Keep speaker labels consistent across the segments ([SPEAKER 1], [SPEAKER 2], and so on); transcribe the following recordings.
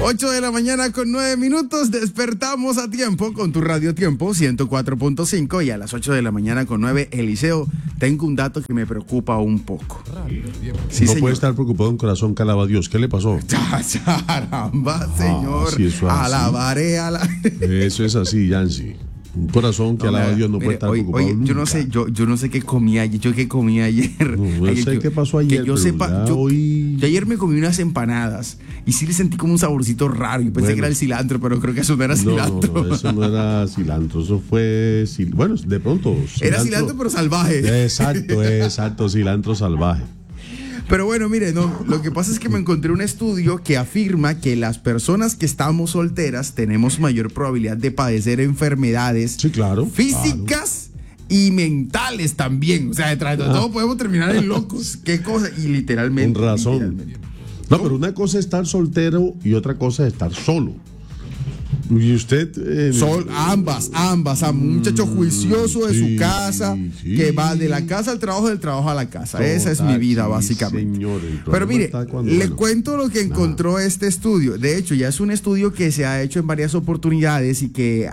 [SPEAKER 1] 8 de la mañana con 9 minutos, despertamos a tiempo con tu Radio Tiempo 104.5 y a las 8 de la mañana con 9, Eliseo, tengo un dato que me preocupa un poco.
[SPEAKER 2] Sí, no señor. Puede estar preocupado, un corazón que alaba a Dios. ¿Qué le pasó?
[SPEAKER 1] Caramba, señor.
[SPEAKER 2] Sí, eso es
[SPEAKER 1] alabaré a la...
[SPEAKER 2] Eso es así, Yancy. Un corazón que alaba a Dios no puede estar preocupado.
[SPEAKER 1] Oye, yo no sé qué comí ayer. ¿Yo qué comí ayer?
[SPEAKER 2] No sé qué pasó ayer.
[SPEAKER 1] Que yo sepa, yo ayer me comí unas empanadas y sí le sentí como un saborcito raro. Y pensé que era el cilantro, pero creo que eso no era cilantro.
[SPEAKER 2] No, eso no era cilantro. Eso fue. Bueno, de pronto. Cilantro.
[SPEAKER 1] Era cilantro, pero salvaje.
[SPEAKER 2] Exacto, cilantro salvaje.
[SPEAKER 1] Pero bueno, mire, no, lo que pasa es que me encontré un estudio que afirma que las personas que estamos solteras tenemos mayor probabilidad de padecer enfermedades físicas y mentales también. O sea, detrás de todo podemos terminar en locos. ¿Qué cosa? Y literalmente.
[SPEAKER 2] Con razón. Literalmente. No, pero una cosa es estar soltero y otra cosa es estar solo. Y usted
[SPEAKER 1] ambas, un muchacho juicioso de su casa, que va de la casa al trabajo, del trabajo a la casa. Esa es mi vida, básicamente.
[SPEAKER 2] Señor,
[SPEAKER 1] pero mire, le cuento lo que encontró este estudio. De hecho, ya es un estudio que se ha hecho en varias oportunidades y que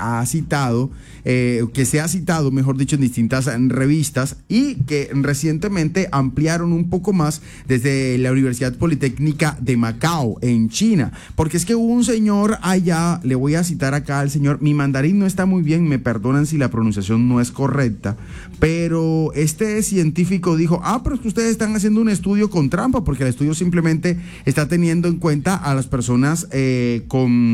[SPEAKER 1] se ha citado, mejor dicho, en distintas revistas y que recientemente ampliaron un poco más desde la Universidad Politécnica de Macao, en China. Porque es que hubo un señor allá, le voy a citar acá al señor, mi mandarín no está muy bien, me perdonan si la pronunciación no es correcta, pero este científico dijo, pero es que ustedes están haciendo un estudio con trampa, porque el estudio simplemente está teniendo en cuenta a las personas que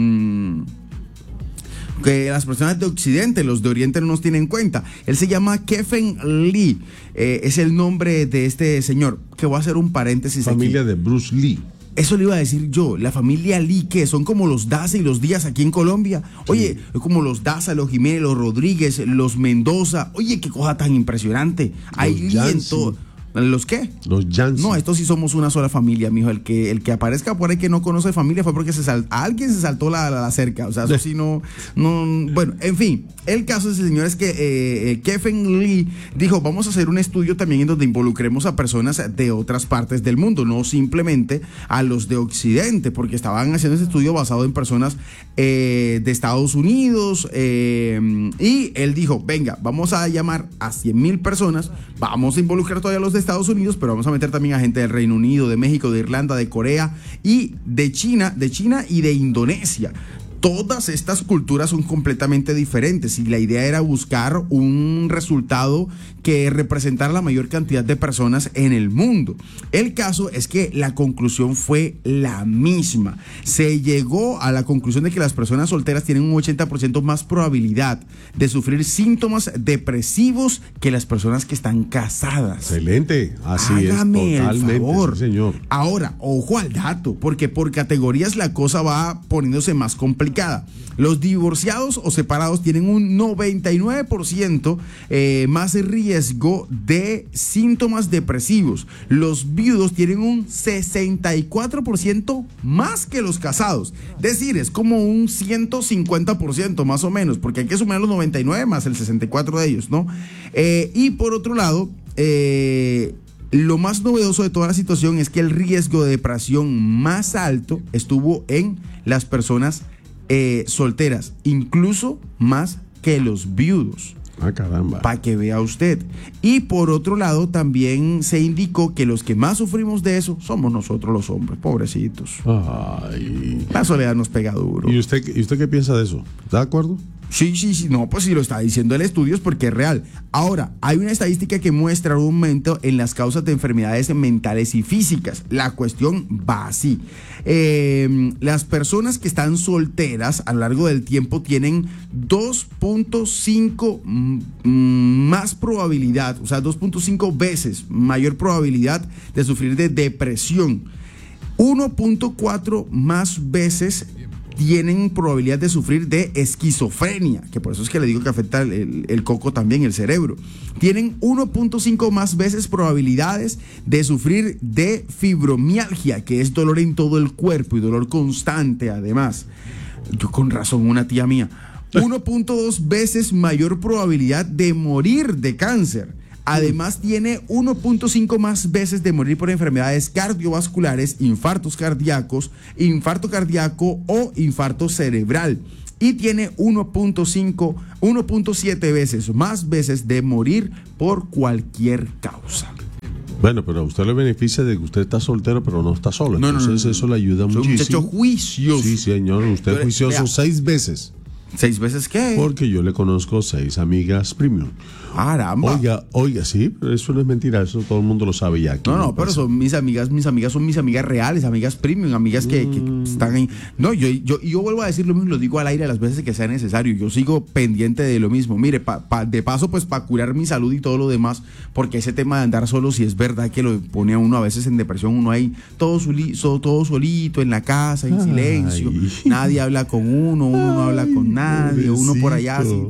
[SPEAKER 1] las personas de Occidente, los de Oriente no nos tienen en cuenta. Él se llama Kevin Lee, es el nombre de este señor, que voy a hacer un paréntesis.
[SPEAKER 2] Familia de Bruce Lee.
[SPEAKER 1] Eso le iba a decir yo, la familia Lee, que son como los Daza y los Díaz aquí en Colombia. Oye, como los Daza, los Jiménez, los Rodríguez, los Mendoza. Oye, qué cosa tan impresionante. Hay Lee en todo. ¿Los qué?
[SPEAKER 2] Los Janssen.
[SPEAKER 1] No, estos sí somos una sola familia, mijo. El que aparezca por ahí que no conoce familia fue porque alguien se saltó la cerca. O sea, eso sí no. Bueno, en fin, el caso de ese señor es que Kevin Lee dijo, vamos a hacer un estudio también en donde involucremos a personas de otras partes del mundo, no simplemente a los de Occidente, porque estaban haciendo ese estudio basado en personas de Estados Unidos, y él dijo, venga, vamos a llamar a 100,000 personas, vamos a involucrar todavía a los de Estados Unidos, pero vamos a meter también a gente del Reino Unido, de México, de Irlanda, de Corea y de China y de Indonesia. Todas estas culturas son completamente diferentes y la idea era buscar un resultado que representara la mayor cantidad de personas en el mundo. El caso es que la conclusión fue la misma. Se llegó a la conclusión de que las personas solteras tienen un 80% más probabilidad de sufrir síntomas depresivos que las personas que están casadas.
[SPEAKER 2] Excelente, así
[SPEAKER 1] Hágame
[SPEAKER 2] es, totalmente,
[SPEAKER 1] el favor.
[SPEAKER 2] Sí, señor.
[SPEAKER 1] Ahora, ojo al dato, porque por categorías la cosa va poniéndose más complicada. Los divorciados o separados tienen un 99% más riesgo de síntomas depresivos. Los viudos tienen un 64% más que los casados. Es decir, es como un 150% más o menos, porque hay que sumar los 99 más el 64 de ellos, ¿no? Y por otro lado, lo más novedoso de toda la situación es que el riesgo de depresión más alto estuvo en las personas solteras, incluso más que los viudos.
[SPEAKER 2] Caramba.
[SPEAKER 1] Para que vea usted. Y por otro lado, también se indicó que los que más sufrimos de eso somos nosotros los hombres, pobrecitos.
[SPEAKER 2] Ay.
[SPEAKER 1] La soledad nos pega duro.
[SPEAKER 2] ¿Y usted qué piensa de eso? ¿Está de acuerdo?
[SPEAKER 1] Sí, no, pues si lo está diciendo el estudio es porque es real. Ahora, hay una estadística que muestra un aumento en las causas de enfermedades mentales y físicas. La cuestión va así. Las personas que están solteras a lo largo del tiempo tienen 2.5 más probabilidad, o sea, 2.5 veces mayor probabilidad de sufrir de depresión. 1.4 más veces tienen probabilidad de sufrir de esquizofrenia, que por eso es que le digo que afecta el coco también, el cerebro. Tienen 1.5 más veces probabilidades de sufrir de fibromialgia, que es dolor en todo el cuerpo y dolor constante además. Yo con razón, una tía mía. 1.2 veces mayor probabilidad de morir de cáncer. Además, tiene 1.5 más veces de morir por enfermedades cardiovasculares, infartos cardíacos, infarto cardíaco o infarto cerebral. Y tiene 1.7 veces más veces de morir por cualquier causa.
[SPEAKER 2] Bueno, pero a usted le beneficia de que usted está soltero, pero no está solo. Entonces eso le ayuda muchísimo.
[SPEAKER 1] Un muchacho juicioso.
[SPEAKER 2] Sí, señor, usted es juicioso 6 veces.
[SPEAKER 1] ¿6 veces qué?
[SPEAKER 2] Porque yo le conozco 6 amigas premium.
[SPEAKER 1] Caramba.
[SPEAKER 2] Oiga, sí, pero eso no es mentira, eso todo el mundo lo sabe ya.
[SPEAKER 1] No, pero son mis amigas son mis amigas reales, amigas premium, amigas que están ahí. No, yo vuelvo a decir lo mismo, lo digo al aire las veces que sea necesario. Yo sigo pendiente de lo mismo. Mire, de paso, pues para curar mi salud y todo lo demás, porque ese tema de andar solo, si es verdad que lo pone a uno a veces en depresión, uno ahí todo solito en la casa, en silencio. Nadie habla con uno no habla con nadie,
[SPEAKER 2] pobrecito.
[SPEAKER 1] uno por allá así,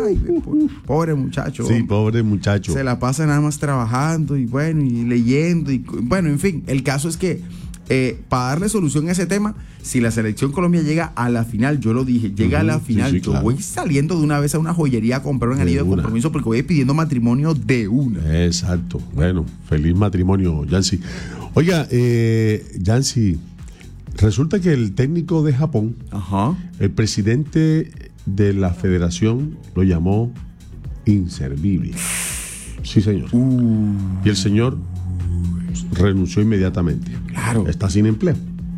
[SPEAKER 1] pobre muchacho.
[SPEAKER 2] Sí, pobre muchacho.
[SPEAKER 1] Se la pasa nada más trabajando y bueno, y leyendo y bueno, en fin, el caso es que para darle solución a ese tema, si la selección Colombia llega a la final, yo lo dije, llega a la final,
[SPEAKER 2] sí,
[SPEAKER 1] yo
[SPEAKER 2] claro.
[SPEAKER 1] voy saliendo de una vez a una joyería a comprar un anillo de compromiso porque voy pidiendo matrimonio de una.
[SPEAKER 2] Exacto. Bueno, feliz matrimonio, Yancy. Oiga, Yancy, resulta que el técnico de Japón, el presidente de la federación lo llamó inservible. Sí, señor. Y el señor renunció inmediatamente.
[SPEAKER 1] Claro.
[SPEAKER 2] Está sin empleo.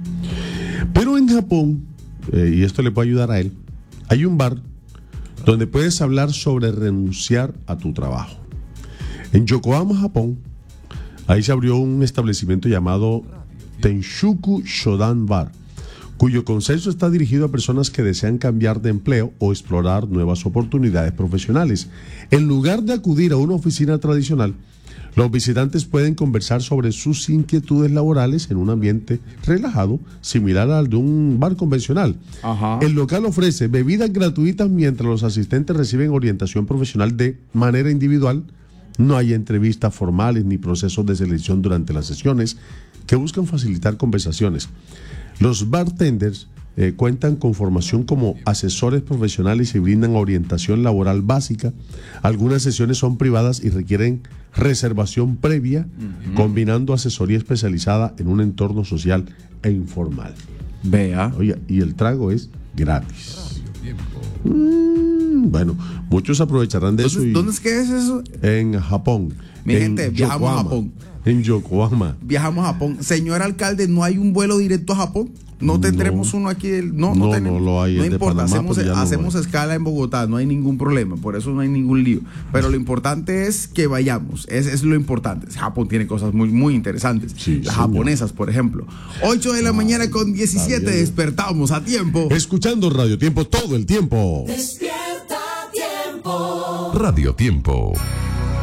[SPEAKER 2] Pero en Japón, y esto le puede ayudar a él, hay un bar donde puedes hablar sobre renunciar a tu trabajo. En Yokohama, Japón, ahí se abrió un establecimiento llamado Tenshuku Shodan Bar, cuyo consenso está dirigido a personas que desean cambiar de empleo o explorar nuevas oportunidades profesionales. En lugar de acudir a una oficina tradicional, los visitantes pueden conversar sobre sus inquietudes laborales en un ambiente relajado, similar al de un bar convencional. El local ofrece bebidas gratuitas mientras los asistentes reciben orientación profesional de manera individual. No hay entrevistas formales ni procesos de selección durante las sesiones que buscan facilitar conversaciones. Los bartenders cuentan con formación como asesores profesionales y brindan orientación laboral básica. Algunas sesiones son privadas y requieren reservación previa, combinando asesoría especializada en un entorno social e informal.
[SPEAKER 1] Vea.
[SPEAKER 2] Oye, y el trago es gratis. Bueno, muchos aprovecharán de eso.
[SPEAKER 1] ¿Dónde es que es eso?
[SPEAKER 2] En Japón.
[SPEAKER 1] Mi gente, viajamos a Japón.
[SPEAKER 2] En Yokohama.
[SPEAKER 1] Viajamos a Japón. Señor alcalde, ¿no hay un vuelo directo a Japón? No tendremos uno aquí. No
[SPEAKER 2] lo hay.
[SPEAKER 1] No importa,
[SPEAKER 2] Panamá,
[SPEAKER 1] hacemos escala en Bogotá, no hay ningún problema, por eso no hay ningún lío. Pero lo importante es que vayamos, es lo importante. Japón tiene cosas muy, muy interesantes.
[SPEAKER 2] Sí,
[SPEAKER 1] las japonesas, por ejemplo. 8 de la mañana con 17, despertamos a tiempo.
[SPEAKER 2] Escuchando Radio Tiempo todo el tiempo.
[SPEAKER 3] Despierta Tiempo.
[SPEAKER 4] Radio Tiempo.